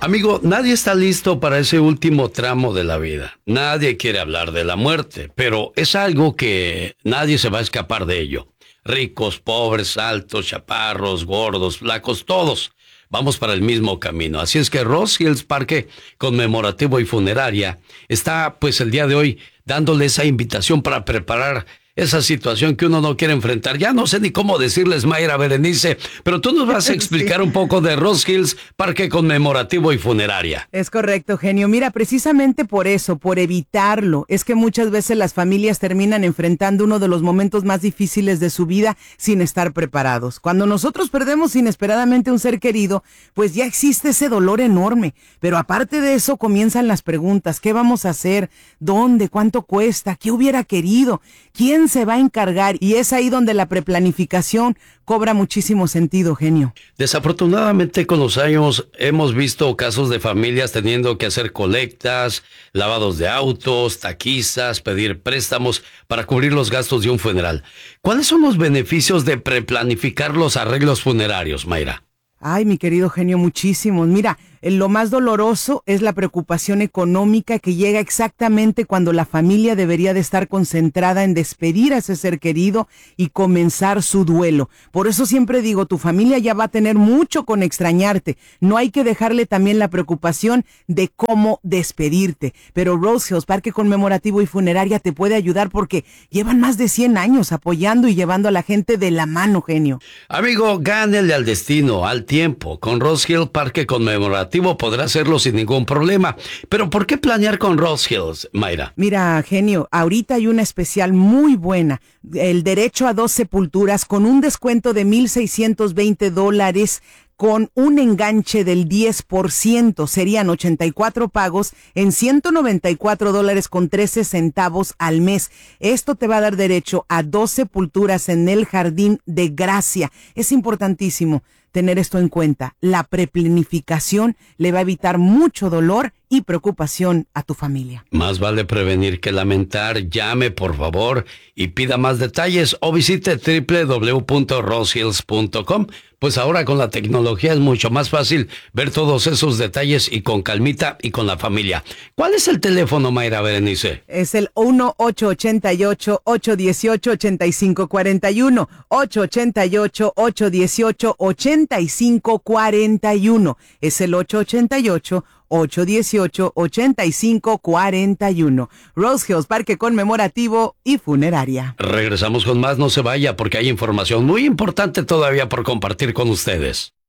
Amigo, nadie está listo para ese último tramo de la vida. Nadie quiere hablar de la muerte, pero es algo que nadie se va a escapar de ello. Ricos, pobres, altos, chaparros, gordos, flacos, todos vamos para el mismo camino. Así es que Ross Hills Parque Conmemorativo y Funeraria está pues el día de hoy dándole esa invitación para preparar esa situación que uno no quiere enfrentar. Ya no sé ni cómo decirles, Mayra, Berenice, pero tú nos vas a explicar un poco de Ross Hills Parque Conmemorativo y Funeraria. Es correcto, genio. Mira, precisamente por eso, por evitarlo, es que muchas veces las familias terminan enfrentando uno de los momentos más difíciles de su vida sin estar preparados. Cuando nosotros perdemos inesperadamente un ser querido, pues ya existe ese dolor enorme. Pero aparte de eso comienzan las preguntas. ¿Qué vamos a hacer? ¿Dónde? ¿Cuánto cuesta? ¿Qué hubiera querido? ¿Quién se va a encargar? Y es ahí donde la preplanificación cobra muchísimo sentido, genio. Desafortunadamente con los años hemos visto casos de familias teniendo que hacer colectas, lavados de autos, taquizas, pedir préstamos para cubrir los gastos de un funeral. ¿Cuáles son los beneficios de preplanificar los arreglos funerarios, Mayra? Ay, mi querido genio, muchísimos. Mira, lo más doloroso es la preocupación económica que llega exactamente cuando la familia debería de estar concentrada en despedir a ese ser querido y comenzar su duelo. Por eso siempre digo, tu familia ya va a tener mucho con extrañarte. No hay que dejarle también la preocupación de cómo despedirte. Pero Rose Hills Parque Conmemorativo y Funeraria te puede ayudar porque llevan más de 100 años apoyando y llevando a la gente de la mano, genio. Amigo, gánele al destino, al tiempo. Con Ross Hills Parque Conmemorativo podrá hacerlo sin ningún problema. Pero ¿por qué planear con Ross Hills, Mayra? Mira, genio, ahorita hay una especial muy buena. El derecho a 2 sepulturas con un descuento de $1,620 con un enganche del 10%. Serían 84 pagos en $194 con 13 centavos al mes. Esto te va a dar derecho a 2 sepulturas en el Jardín de Gracia. Es importantísimo tener esto en cuenta. La preplanificación le va a evitar mucho dolor y preocupación a tu familia. Más vale prevenir que lamentar. Llame, por favor, y pida más detalles o visite www.rosshills.com. Pues ahora con la tecnología es mucho más fácil ver todos esos detalles y con calmita y con la familia. ¿Cuál es el teléfono, Mayra Berenice? Es el 1-888-818-8541. 888-818-8541. Es el 888-818-8541. Rose Hills Parque Conmemorativo y Funeraria. Regresamos con más, no se vaya porque hay información muy importante todavía por compartir con ustedes.